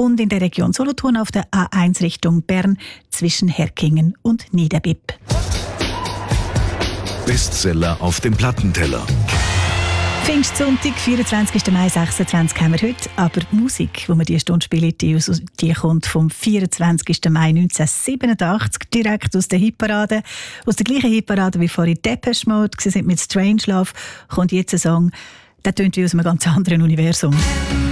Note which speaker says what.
Speaker 1: und in der Region Solothurn auf der A1 Richtung Bern zwischen Herkingen und Niederbipp.
Speaker 2: Bestseller auf dem Plattenteller.
Speaker 1: Pfingstsonntag, 24. Mai 26 haben wir heute, aber die Musik, die wir diese Stunde spielen, die kommt vom 24. Mai 1987, direkt aus der Hitparade. Aus der gleichen Hitparade wie vorhin Depeche Mode, sie sind mit Strangelove, kommt jetzt ein Song, der tönt wie aus einem ganz anderen Universum.